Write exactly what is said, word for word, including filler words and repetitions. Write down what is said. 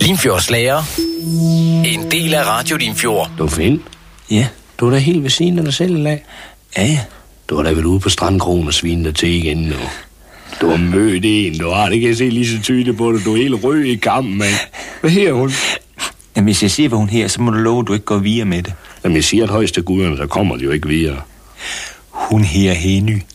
Limfjordslager. En del af Radio Limfjord. Du Finn? Ja? Du er da helt ved siden af dig selv i dag. Ja, ja. Du har da været ude på strandkrogen og svine dig til igen nu. Du har mødt en, du har. Det kan jeg se lige så tydeligt på dig. Du er helt rød i kampen, mand. Hvad her hun? Jamen, hvis jeg siger, hvad hun her, så må du love, at du ikke går videre med det. Jamen, jeg siger, at højst til guderne, så kommer de jo ikke videre. Hun her Henny.